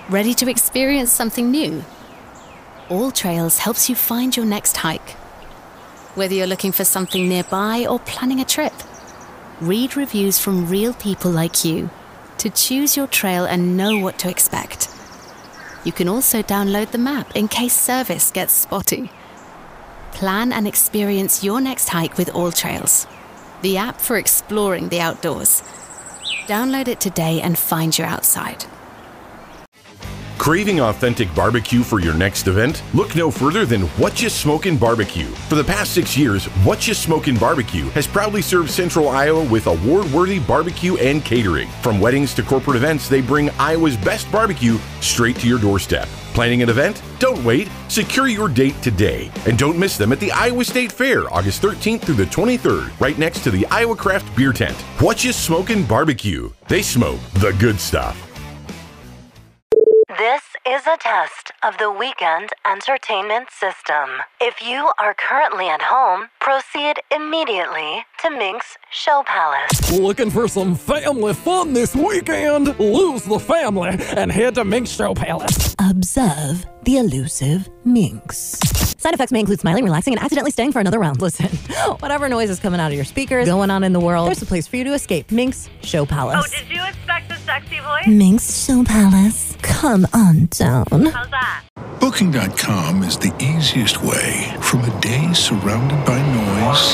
Ready to experience something new? All Trails helps you find your next hike. Whether you're looking for something nearby or planning a trip, read reviews from real people like you to choose your trail and know what to expect. You can also download the map in case service gets spotty. Plan and experience your next hike with All Trails, the app for exploring the outdoors. Download it today and find your outside. Craving authentic barbecue for your next event? Look no further than What You Smokin' Barbecue. For the past 6 years, What You Smokin' Barbecue has proudly served Central Iowa with award-worthy barbecue and catering. From weddings to corporate events, they bring Iowa's best barbecue straight to your doorstep. Planning an event? Don't wait. Secure your date today. And don't miss them at the Iowa State Fair, August 13th through the 23rd, right next to the Iowa Craft Beer Tent. What You Smokin' Barbecue. They smoke the good stuff. This is a test of the weekend entertainment system. If you are currently at home, proceed immediately to Minx Show Palace. Looking for some family fun this weekend? Lose the family and head to Minx Show Palace. Observe the elusive Minx. Side effects may include smiling, relaxing, and accidentally staying for another round. Listen, whatever noise is coming out of your speakers, going on in the world, there's a place for you to escape. Minx Show Palace. Oh, did you expect a sexy voice? Minx Show Palace. Come on down. How's that? Booking.com is the easiest way from a day surrounded by noise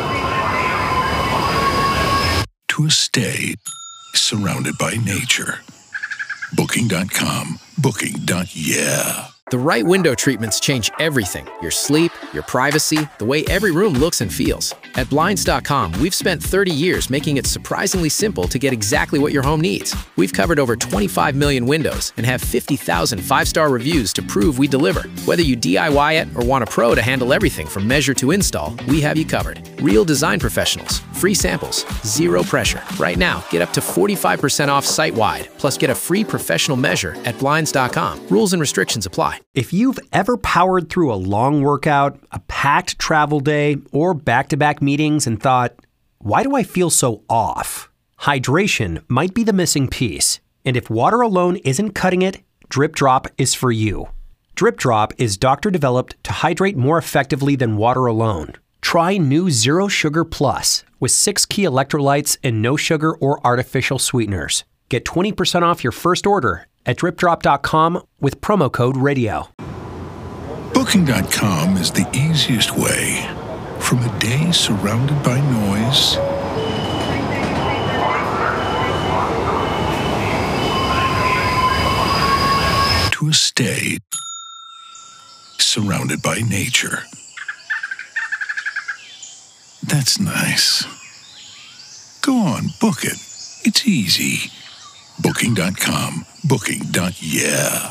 to a stay surrounded by nature. Booking.com. Booking.yeah. The right window treatments change everything. Your sleep, your privacy, the way every room looks and feels. At Blinds.com, we've spent 30 years making it surprisingly simple to get exactly what your home needs. We've covered over 25 million windows and have 50,000 five-star reviews to prove we deliver. Whether you DIY it or want a pro to handle everything from measure to install, we have you covered. Real design professionals, free samples, zero pressure. Right now, get up to 45% off site-wide, plus get a free professional measure at Blinds.com. Rules and restrictions apply. If you've ever powered through a long workout, a packed travel day, or back-to-back meetings and thought, why do I feel so off? Hydration might be the missing piece. And if water alone isn't cutting it, Drip Drop is for you. Drip Drop is doctor-developed to hydrate more effectively than water alone. Try new Zero Sugar Plus with 6 key electrolytes and no sugar or artificial sweeteners. Get 20% off your first order at dripdrop.com with promo code RADIO. Booking.com is the easiest way from a day surrounded by noise to a stay surrounded by nature. That's nice. Go on, book it. It's easy. Booking.com. Booking.yeah.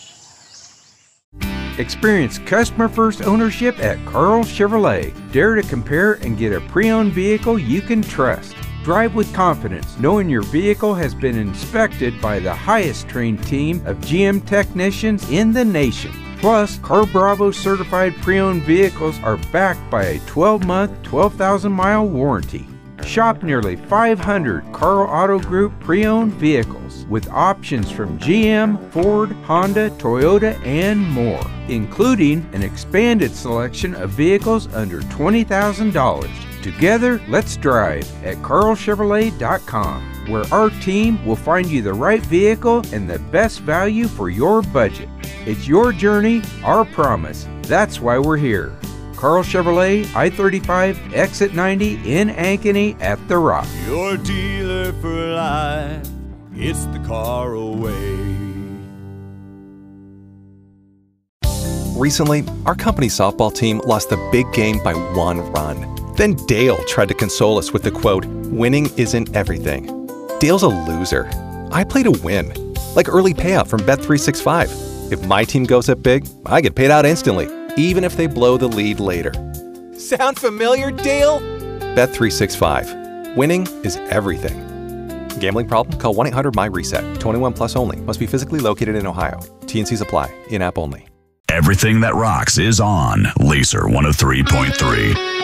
Experience customer-first ownership at Carl Chevrolet. Dare to compare and get a pre-owned vehicle you can trust. Drive with confidence, knowing your vehicle has been inspected by the highest trained team of GM technicians in the nation. Plus, Car Bravo certified pre-owned vehicles are backed by a 12-month, 12,000-mile warranty. Shop nearly 500 Carl Auto Group pre-owned vehicles with options from GM, Ford, Honda, Toyota, and more, including an expanded selection of vehicles under $20,000. Together, let's drive at carlchevrolet.com, where our team will find you the right vehicle and the best value for your budget. It's your journey, our promise. That's why we're here. Carl Chevrolet, I-35, Exit 90 in Ankeny at The Rock. Your dealer for life, it's the Carl way. Recently, our company's softball team lost the big game by 1 run. Then Dale tried to console us with the quote, "Winning isn't everything." Dale's a loser. I play to win, like early payout from Bet365. If my team goes up big, I get paid out instantly, even if they blow the lead later. Sound familiar, Dale? Bet365. Winning is everything. Gambling problem? Call 1-800-MY-RESET. 21 plus only. Must be physically located in Ohio. T&Cs apply. In-app only. Everything that rocks is on Laser 103.3.